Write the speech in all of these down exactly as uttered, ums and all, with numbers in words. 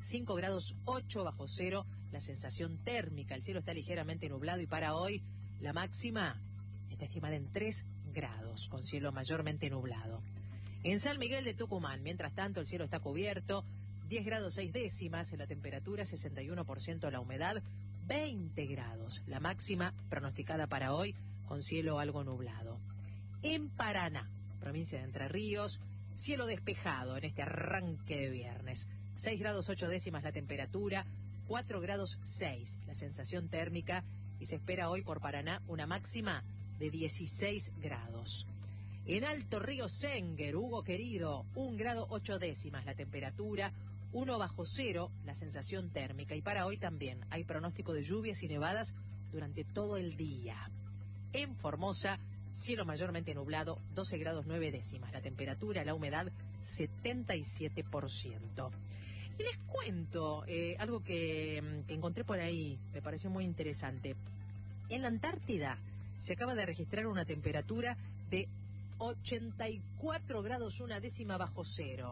cinco grados ocho bajo cero la sensación térmica. El cielo está ligeramente nublado y para hoy la máxima está estimada en tres grados, con cielo mayormente nublado. En San Miguel de Tucumán, mientras tanto, el cielo está cubierto, diez grados seis décimas la temperatura, sesenta y uno por ciento la humedad, veinte grados la máxima pronosticada para hoy, con cielo algo nublado. En Paraná, provincia de Entre Ríos, cielo despejado en este arranque de viernes, seis grados ocho décimas la temperatura, cuatro grados seis la sensación térmica y se espera hoy por Paraná una máxima de dieciséis grados. En Alto Río Senguer, Hugo querido, un grado ocho décimas la temperatura, uno bajo cero la sensación térmica y para hoy también hay pronóstico de lluvias y nevadas durante todo el día. En Formosa, cielo mayormente nublado, doce grados nueve décimas la temperatura, la humedad setenta y siete por ciento. Y les cuento eh, algo que, que encontré por ahí, me pareció muy interesante. En la Antártida se acaba de registrar una temperatura de ochenta y cuatro grados una décima bajo cero.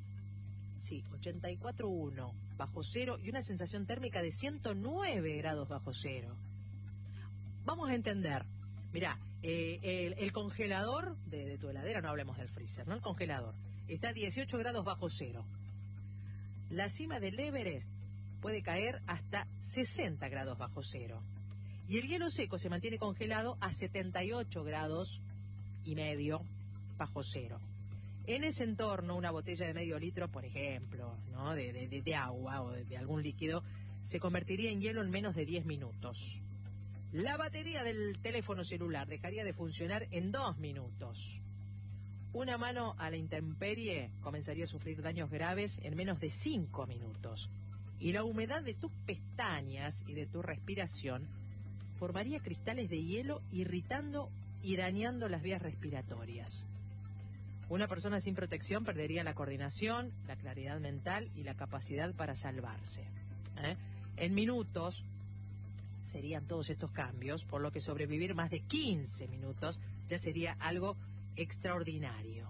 Sí, ochenta y cuatro punto uno bajo cero y una sensación térmica de ciento nueve grados bajo cero. Vamos a entender. Mirá, eh, el, el congelador de, de tu heladera, no hablemos del freezer, ¿no? El congelador está a dieciocho grados bajo cero. La cima del Everest puede caer hasta sesenta grados bajo cero. Y el hielo seco se mantiene congelado a setenta y ocho grados y medio bajo cero. En ese entorno, una botella de medio litro, por ejemplo, ¿no? de, de, de agua o de, de algún líquido, se convertiría en hielo en menos de diez minutos. La batería del teléfono celular dejaría de funcionar en dos minutos. Una mano a la intemperie comenzaría a sufrir daños graves en menos de cinco minutos. Y la humedad de tus pestañas y de tu respiración formaría cristales de hielo irritando y dañando las vías respiratorias. Una persona sin protección perdería la coordinación, la claridad mental y la capacidad para salvarse. ¿Eh? En minutos serían todos estos cambios, por lo que sobrevivir más de quince minutos ya sería algo extraordinario.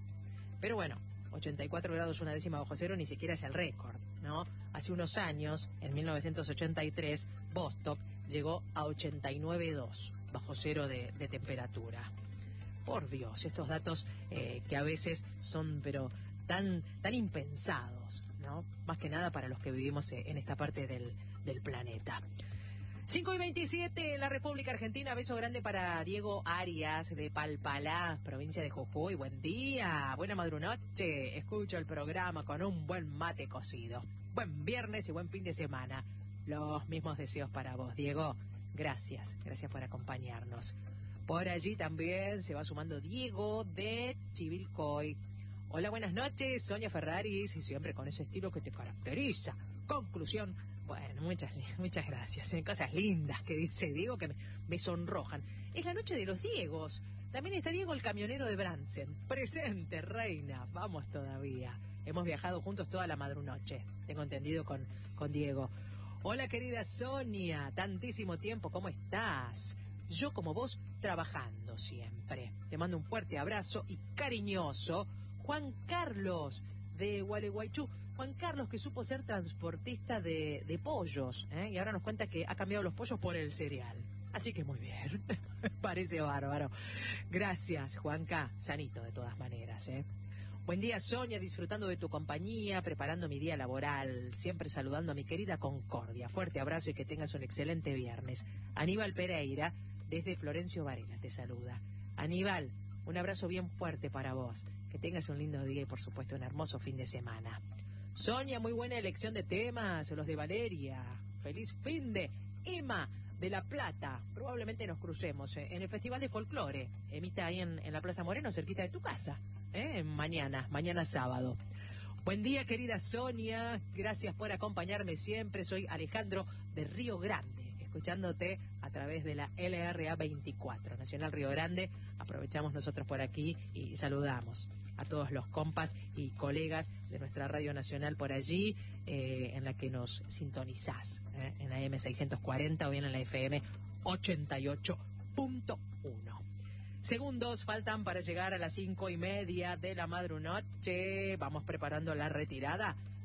Pero bueno, ochenta y cuatro grados una décima bajo cero ni siquiera es el récord, ¿no? Hace unos años, en mil novecientos ochenta y tres, Vostok llegó a ochenta y nueve punto dos bajo cero de, de temperatura. Por Dios, estos datos eh, que a veces son pero tan, tan impensados, ¿no? Más que nada para los que vivimos en esta parte del, del planeta. cinco y veintisiete en la República Argentina. Beso grande para Diego Arias de Palpalá, provincia de Jujuy. Buen día, buena madrunoche. Escucho el programa con un buen mate cocido. Buen viernes y buen fin de semana. Los mismos deseos para vos, Diego. Gracias, gracias por acompañarnos. Por allí también se va sumando Diego de Chivilcoy. Hola, buenas noches, Sonia Ferraris, y siempre con ese estilo que te caracteriza. Conclusión. Bueno, muchas muchas gracias. ¿eh? Cosas lindas que dice Diego que me, me sonrojan. Es la noche de los Diegos. También está Diego el camionero de Bransen. Presente, reina. Vamos todavía. Hemos viajado juntos toda la madrunoche. Tengo entendido con, con Diego. Hola, querida Sonia. Tantísimo tiempo. ¿Cómo estás? Yo como vos, trabajando siempre. Te mando un fuerte abrazo y cariñoso. Juan Carlos de Gualeguaychú. Juan Carlos, que supo ser transportista de, de pollos, ¿eh? Y ahora nos cuenta que ha cambiado los pollos por el cereal. Así que muy bien, parece bárbaro. Gracias, Juanca, sanito de todas maneras, ¿eh? Buen día, Sonia, disfrutando de tu compañía, preparando mi día laboral, siempre saludando a mi querida Concordia. Fuerte abrazo y que tengas un excelente viernes. Aníbal Pereira, desde Florencio Varela, te saluda. Aníbal, un abrazo bien fuerte para vos. Que tengas un lindo día y, por supuesto, un hermoso fin de semana. Sonia, muy buena elección de temas, los de Valeria. Feliz fin de Emma de La Plata. Probablemente nos crucemos eh, en el Festival de Folclore. Emita ahí en, en la Plaza Moreno, cerquita de tu casa. Eh, mañana, mañana sábado. Buen día, querida Sonia. Gracias por acompañarme siempre. Soy Alejandro de Río Grande, escuchándote a través de la L R A veinticuatro, Nacional Río Grande. Aprovechamos nosotros por aquí y saludamos a todos los compas y colegas de nuestra Radio Nacional por allí, eh, en la que nos sintonizás, eh, en la M seiscientos cuarenta o bien en la F M ochenta y ocho punto uno. Segundos faltan para llegar a las cinco y media de la madrunoche. Vamos preparando la retirada